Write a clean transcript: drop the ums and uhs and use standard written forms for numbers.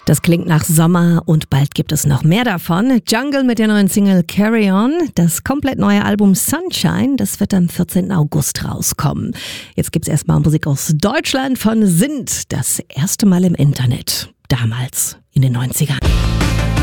Das klingt nach Sommer und bald gibt es noch mehr davon. Jungle mit der neuen Single Carry On. Das komplett neue Album Sunshine, das wird am 14. August rauskommen. Jetzt gibt's erstmal Musik aus Deutschland von Sind. Das erste Mal im Internet. Damals in den 90ern.